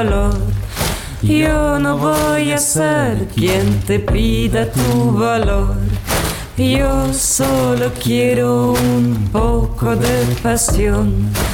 valor. Yo no voy a ser quien te pida tu valor. Yo solo quiero un poco de pasión.